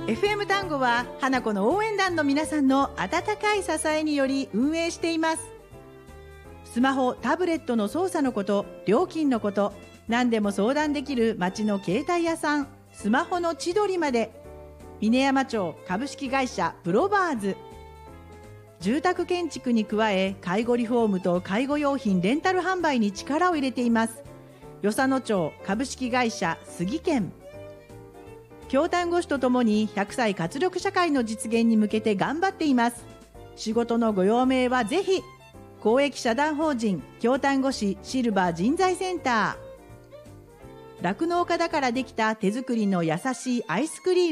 FM 単語は花子の応援団の皆さんの温かい支えにより運営しています。スマホ、タブレットの操作のこと、料金のこと、何でも相談できる町の携帯屋さん、スマホの千鳥まで。峰山町株式会社プロバーズ。住宅建築に加え、介護リフォームと介護用品レンタル販売に力を入れています。与謝野町株式会社杉健。京丹後市とともに100歳活力社会の実現に向けて頑張っています。仕事のご用命はぜひ。公益社団法人京丹後市シルバー人材センター。酪農家だからできた手作りの優しいアイスクリーム